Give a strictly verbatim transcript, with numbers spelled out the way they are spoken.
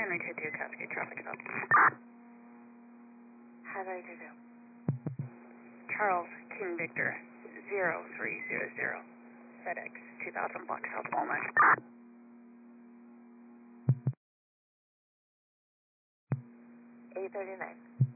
Henry two two, Cascade traffic stop. Henry two two. Charles King Victor, zero three zero zero, FedEx, two thousand block South Walnut. eight thirty-nine.